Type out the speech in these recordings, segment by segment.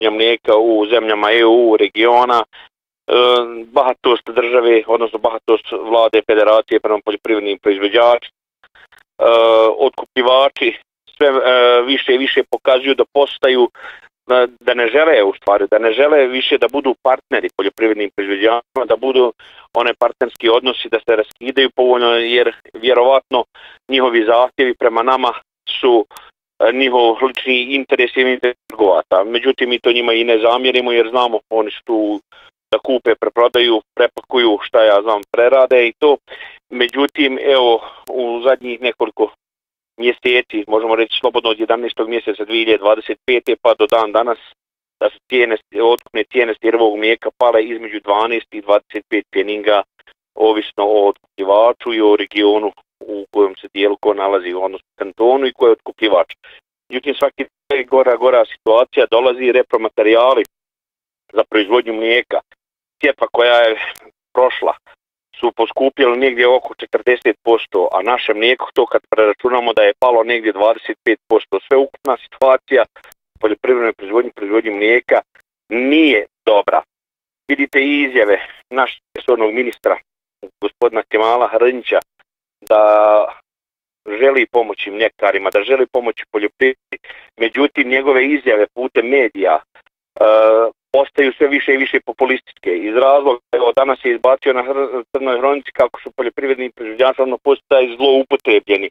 mlijeka u zemljama EU regiona, bahatost države, odnosno bahatost vlade federacije prema poljoprivrednim proizvođačima, otkupljivači sve više i više pokazuju da postaju, da ne žele u stvari, da ne žele više da budu partneri poljoprivrednim proizvođačima, da budu one partnerski odnosi, da se raskidaju povoljno, jer vjerovatno njihovi zahtjevi prema nama su njihov lični interes i interes trgovaca. Međutim, mi to njima i ne zamjerimo, jer znamo oni su tu da kupe, preprodaju, prepakuju, šta ja znam, prerade i to. Međutim, evo, u zadnjih nekoliko mjeseci, možemo reći slobodno od 11. mjeseca 2025. pa do dan danas, da su otkupne cijene sirovog mlijeka pale između 12 i 25 pfeninga, ovisno o otkupljivaču i o regionu u kojem se dijelu ko nalazi, odnosno kantonu i ko je otkupljivač. Međutim, svaki gora situacija, dolazi repromaterijali za proizvodnju mlijeka. Sjetva koja je prošla su poskupjeli negdje oko 40%, a naše mlijeko, to kad preračunamo da je palo negdje 25%, sveukupna situacija poljoprivredne proizvodnje mlijeka nije dobra. Vidite i izjave našeg resornog ministra, gospodina Kemala Hrnjića, da želi pomoći mljekarima, da želi pomoći poljoprivredi, međutim njegove izjave putem medija postaju sve više i više populističke. Iz razloga, evo, danas je izbacio na crnoj hronici kako su poljoprivredni proizvođači postaju zloupotrebljeni.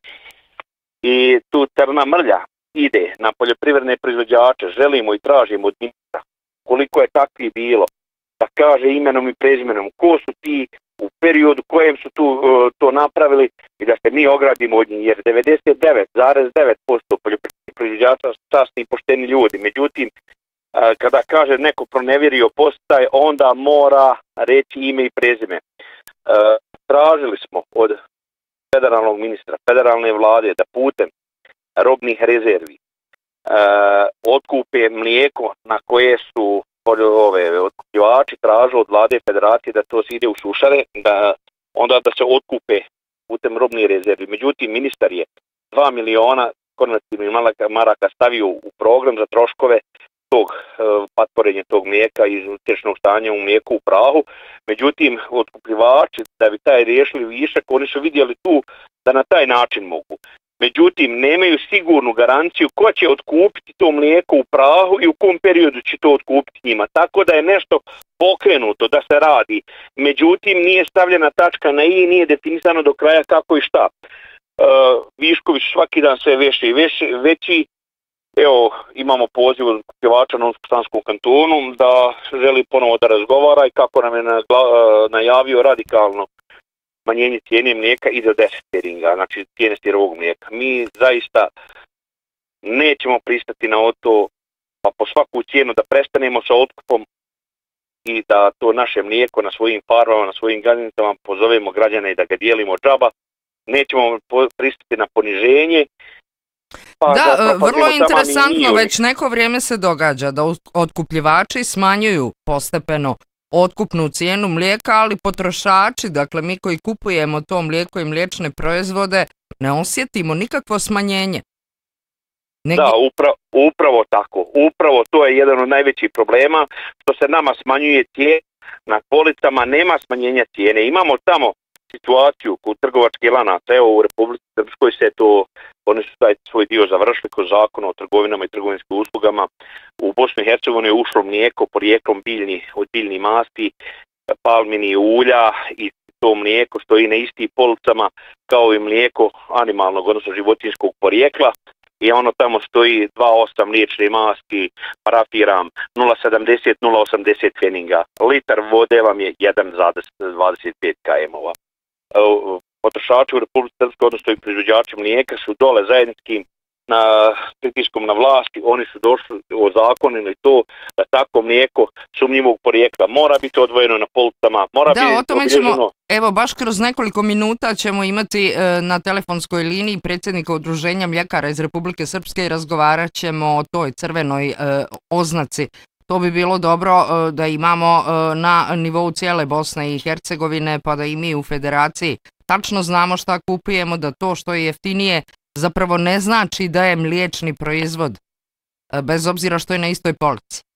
I tu crna mrlja ide na poljoprivredne proizvođače. Želimo i tražimo od ministra, koliko je takvi bilo, da kaže imenom i prezimenom ko su ti u periodu kojem su to napravili i da se mi ogradimo od njih, jer 99,9% poljoprivrednih proizvođača su časni i pošteni ljudi. Međutim, kada kaže neko pronevjerio postaj, onda mora reći ime i prezime. Tražili smo od federalnog ministra, federalne vlade da putem robnih rezervi otkupe mlijeko na koje su otkupljivači traže od vlade federacije da to se ide u sušare, onda da se otkupe putem robnih rezervi. Međutim, ministar je 2 miliona konvertibilnih maraka stavio u program za troškove tog patvorenja tog mlijeka iz utječnog stanja u mlijeku u prahu. Međutim, otkupljivači, da bi taj riješili višak, oni su vidjeli tu da na taj način mogu. Međutim, nemaju sigurnu garanciju ko će otkupiti to mlijeko u prahu i u kom periodu će to otkupiti njima. Tako da je nešto pokrenuto da se radi. Međutim, nije stavljena tačka na i, nije definisano do kraja kako i šta. Viškovi su svaki dan sve veći. Evo, imamo poziv od otkupljivača na Unsko-Sanskom kantonu da želi ponovo da razgovara i kako nam je najavio radikalno smanjenje cijene mlijeka i za 10 pfeninga, znači cijene sirovog mlijeka. Mi zaista nećemo pristati na to, pa po svaku cijenu da prestanemo sa otkupom i da to naše mlijeko na svojim farmama, na svojim gazdinstvima pozovemo građane i da ga dijelimo džaba. Nećemo pristati na poniženje. Da, vrlo interesantno, već neko vrijeme se događa da otkupljivači smanjuju postepeno otkupnu cijenu mlijeka, ali potrošači, dakle mi koji kupujemo to mlijeko i mliječne proizvode, ne osjetimo nikakvo smanjenje. Da, upravo tako. Upravo to je jedan od najvećih problema, što se nama smanjuje cijena na policama, nema smanjenja cijene. Imamo tamo situaciju kod trgovačkih lanaca, evo u Republici Srpskoj se to, oni su taj svoj dio završili kroz zakon o trgovinama i trgovinskim uslugama. U Bosni i Hercegovini je ušlo mlijeko porijeklom od biljnih masti, palmini ulja i to mlijeko stoji na istih policama kao i mlijeko animalnog, odnosno životinjskog porijekla. I ono tamo stoji 2,8 mliječne masti, parafiram 0,70, 0,80 pfeninga. Litar vode vam je 1,25 km-ova. Potrošači u Republici Srpskoj, odnosno i proizvođači mlijeka, su dole zajedničkim pritiskom na vlasti, oni su došli ozakonili to da tako mlijeko sumnjivog porijekla mora biti odvojeno na policama, mora biti o tome ćemo, evo baš kroz nekoliko minuta ćemo imati na telefonskoj liniji predsjednika Udruženja mljekara iz Republike Srpske i razgovarat ćemo o toj crvenoj oznaci. To bi bilo dobro da imamo na nivou cijele Bosne i Hercegovine, pa da i mi u federaciji tačno znamo šta kupujemo, da to što je jeftinije zapravo ne znači da je mliječni proizvod, bez obzira što je na istoj polici.